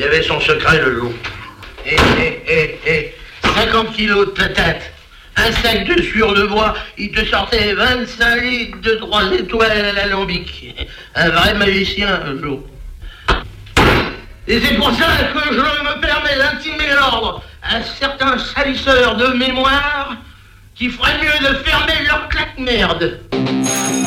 avait son secret, le loup. 50 kilos de patates, un sac de sueur de bois, il te sortait 25 litres de 3 étoiles à l'alambic. Un vrai magicien, le loup. Et c'est pour ça que je me permets d'intimer l'ordre à certains salisseurs de mémoire qui feraient mieux de fermer leur claque-merde.